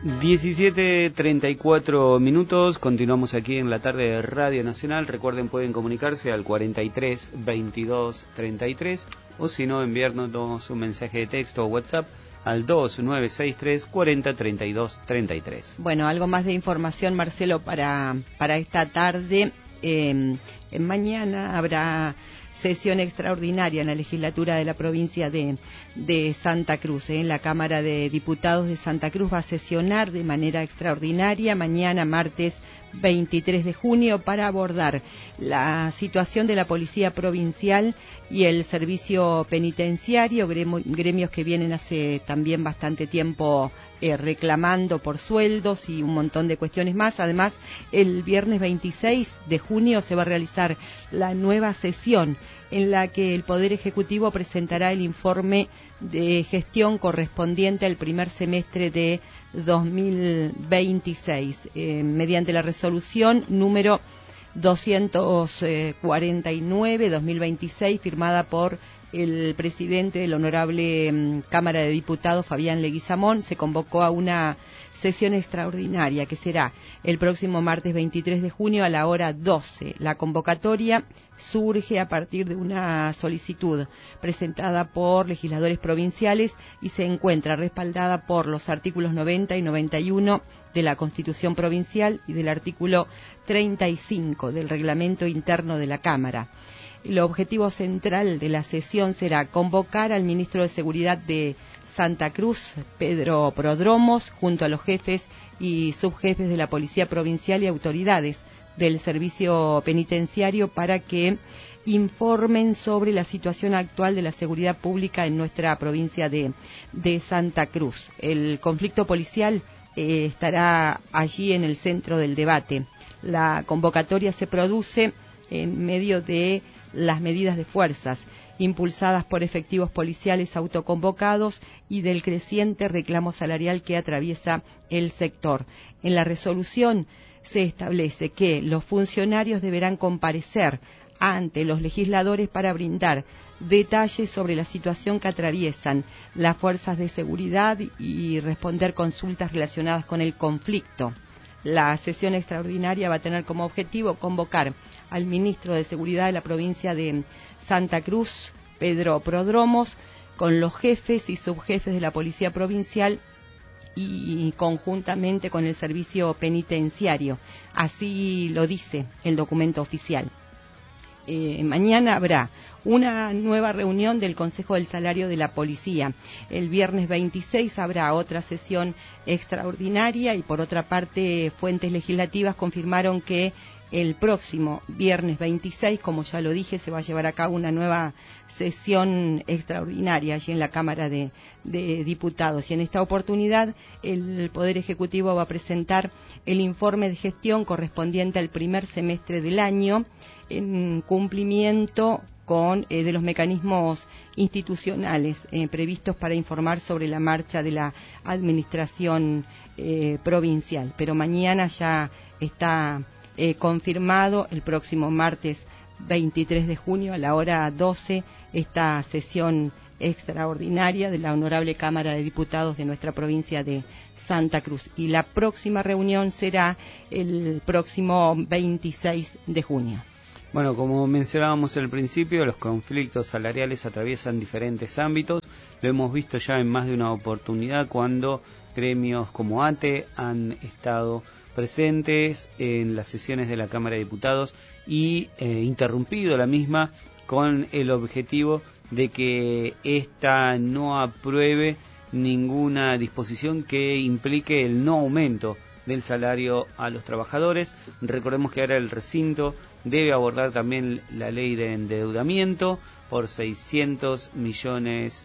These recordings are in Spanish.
17:34, continuamos aquí en la tarde de Radio Nacional. Recuerden, pueden comunicarse al 43 22 33 o si no, enviarnos un mensaje de texto o WhatsApp al 2963 40 32 33. Bueno, algo más de información, Marcelo, para esta tarde. Mañana habrá sesión extraordinaria en la legislatura de la provincia de Santa Cruz. La Cámara de Diputados de Santa Cruz va a sesionar de manera extraordinaria mañana, martes 23 de junio, para abordar la situación de la Policía Provincial y el Servicio Penitenciario, gremios que vienen hace también bastante tiempo reclamando por sueldos y un montón de cuestiones más. Además, el viernes 26 de junio se va a realizar la nueva sesión en la que el Poder Ejecutivo presentará el informe de gestión correspondiente al primer semestre de 2026, mediante la resolución número 249-2026, firmada por el presidente de la Honorable Cámara de Diputados, Fabián Leguizamón. Se convocó a una sesión extraordinaria que será el próximo martes 23 de junio a la hora 12. La convocatoria surge a partir de una solicitud presentada por legisladores provinciales y se encuentra respaldada por los artículos 90 y 91 de la Constitución Provincial y del artículo 35 del Reglamento Interno de la Cámara. El objetivo central de la sesión será convocar al ministro de Seguridad de Santa Cruz, Pedro Prodromos, junto a los jefes y subjefes de la Policía Provincial y autoridades del Servicio Penitenciario para que informen sobre la situación actual de la seguridad pública en nuestra provincia de Santa Cruz. El conflicto policial estará allí en el centro del debate. La convocatoria se produce en medio de las medidas de fuerzas impulsadas por efectivos policiales autoconvocados y del creciente reclamo salarial que atraviesa el sector. En la resolución se establece que los funcionarios deberán comparecer ante los legisladores para brindar detalles sobre la situación que atraviesan las fuerzas de seguridad y responder consultas relacionadas con el conflicto. La sesión extraordinaria va a tener como objetivo convocar al ministro de Seguridad de la provincia de Santa Cruz, Pedro Prodromos, con los jefes y subjefes de la Policía Provincial y conjuntamente con el Servicio Penitenciario. Así lo dice el documento oficial. Mañana habrá una nueva reunión del Consejo del Salario de la Policía. El viernes 26 habrá otra sesión extraordinaria y, por otra parte, fuentes legislativas confirmaron que el próximo viernes 26, como ya lo dije, se va a llevar a cabo una nueva sesión extraordinaria allí en la Cámara de Diputados. Y en esta oportunidad el Poder Ejecutivo va a presentar el informe de gestión correspondiente al primer semestre del año en cumplimiento de los mecanismos institucionales previstos para informar sobre la marcha de la administración provincial. Pero mañana ya está confirmado el próximo martes 23 de junio a la hora 12 esta sesión extraordinaria de la Honorable Cámara de Diputados de nuestra provincia de Santa Cruz. Y la próxima reunión será el próximo 26 de junio. Bueno, como mencionábamos al principio, los conflictos salariales atraviesan diferentes ámbitos. Lo hemos visto ya en más de una oportunidad cuando gremios como ATE han estado presentes en las sesiones de la Cámara de Diputados y interrumpido la misma con el objetivo de que ésta no apruebe ninguna disposición que implique el no aumento del salario a los trabajadores. Recordemos que ahora el recinto debe abordar también la ley de endeudamiento por $600 millones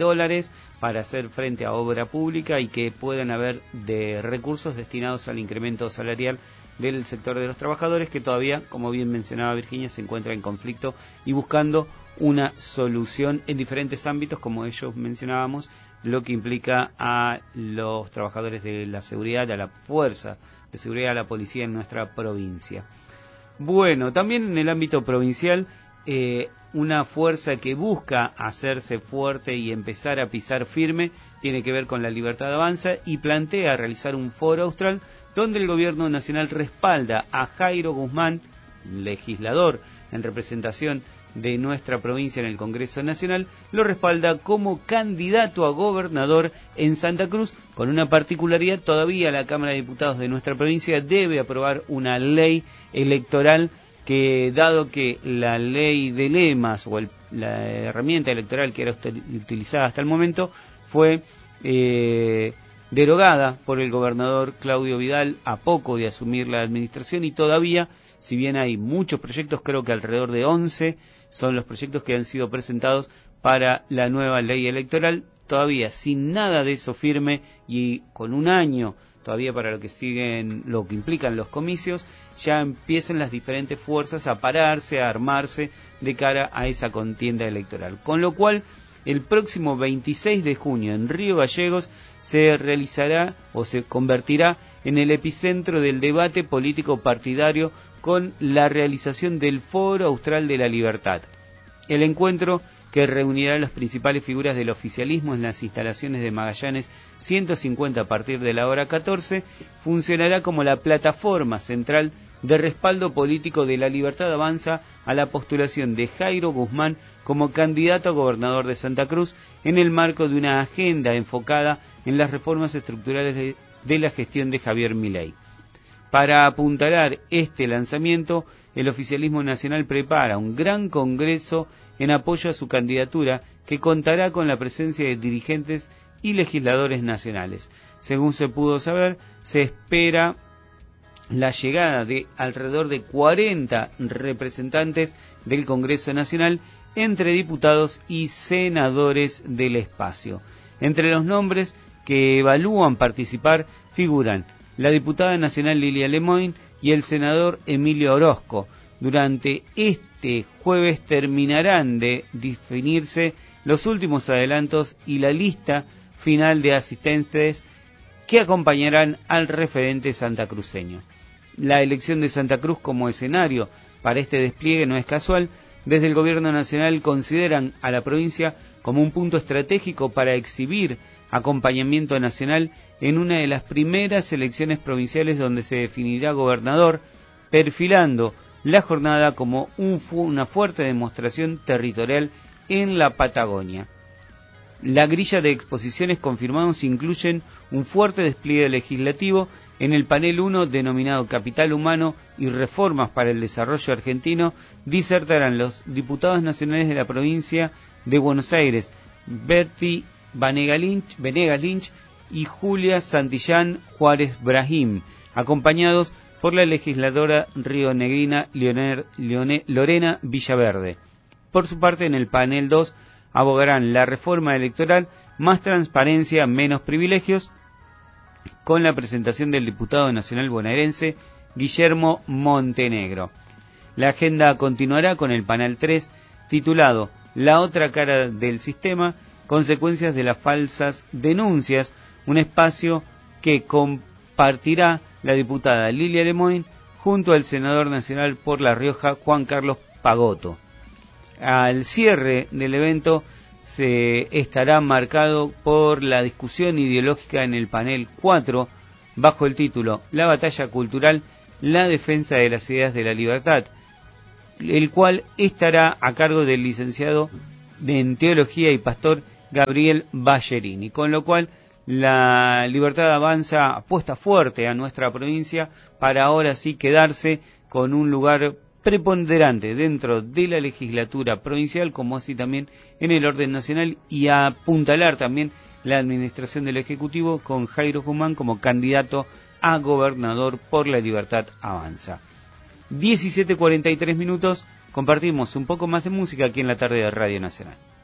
para hacer frente a obra pública y que puedan haber de recursos destinados al incremento salarial del sector de los trabajadores, que todavía, como bien mencionaba Virginia, se encuentra en conflicto y buscando una solución en diferentes ámbitos, como ellos mencionábamos, lo que implica a los trabajadores de la seguridad, a la fuerza de seguridad, a la policía en nuestra provincia. Bueno, también en el ámbito provincial una fuerza que busca hacerse fuerte y empezar a pisar firme, tiene que ver con la Libertad Avanza, y plantea realizar un foro austral donde el gobierno nacional respalda a Jairo Guzmán, legislador en representación de nuestra provincia en el Congreso Nacional, lo respalda como candidato a gobernador en Santa Cruz, con una particularidad: todavía la Cámara de Diputados de nuestra provincia debe aprobar una ley electoral que, dado que la ley de lemas o la herramienta electoral que era utilizada hasta el momento fue derogada por el gobernador Claudio Vidal a poco de asumir la administración, y todavía, si bien hay muchos proyectos, creo que alrededor de 11 son los proyectos que han sido presentados para la nueva ley electoral, todavía sin nada de eso firme y con un año todavía para lo que implican los comicios, ya empiezan las diferentes fuerzas a pararse, a armarse de cara a esa contienda electoral. Con lo cual, el próximo 26 de junio en Río Gallegos se realizará o se convertirá en el epicentro del debate político partidario con la realización del Foro Austral de la Libertad. El encuentro, que reunirá a las principales figuras del oficialismo en las instalaciones de Magallanes 150 a partir de la hora 14, funcionará como la plataforma central de respaldo político de la Libertad Avanza a la postulación de Jairo Guzmán como candidato a gobernador de Santa Cruz, en el marco de una agenda enfocada en las reformas estructurales de la gestión de Javier Milei. Para apuntalar este lanzamiento, el oficialismo nacional prepara un gran congreso en apoyo a su candidatura, que contará con la presencia de dirigentes y legisladores nacionales. Según se pudo saber, se espera la llegada de alrededor de 40 representantes del Congreso Nacional, entre diputados y senadores del espacio. Entre los nombres que evalúan participar figuran la diputada nacional Lilia Lemoyne y el senador Emilio Orozco. Durante este jueves terminarán de definirse los últimos adelantos y la lista final de asistentes que acompañarán al referente santacruceño. La elección de Santa Cruz como escenario para este despliegue no es casual. Desde el gobierno nacional consideran a la provincia como un punto estratégico para exhibir acompañamiento nacional en una de las primeras elecciones provinciales donde se definirá gobernador, perfilando la jornada como una fuerte demostración territorial en la Patagonia. La grilla de exposiciones confirmados incluyen un fuerte despliegue legislativo. En el panel 1, denominado Capital Humano y Reformas para el Desarrollo Argentino, disertarán los diputados nacionales de la provincia de Buenos Aires, Berti Venegas Lynch y Julia Santillán Juárez Brahim, acompañados por la legisladora rionegrina Lorena Villaverde. Por su parte, en el panel 2 abogarán la reforma electoral, más transparencia, menos privilegios, con la presentación del diputado nacional bonaerense Guillermo Montenegro. La agenda continuará con el panel 3, titulado La otra cara del sistema, consecuencias de las falsas denuncias, un espacio que compartirá la diputada Lilia Lemoyne junto al senador nacional por La Rioja, Juan Carlos Pagotto. Al cierre del evento se estará marcado por la discusión ideológica en el panel 4, bajo el título La batalla cultural, la defensa de las ideas de la libertad, el cual estará a cargo del licenciado en teología y pastor Gabriel Ballerini, con lo cual la Libertad Avanza apuesta fuerte a nuestra provincia para ahora sí quedarse con un lugar preponderante dentro de la legislatura provincial, como así también en el orden nacional, y a apuntalar también la administración del Ejecutivo con Jairo Guzmán como candidato a gobernador por la Libertad Avanza. 17:43 minutos, compartimos un poco más de música aquí en la tarde de Radio Nacional.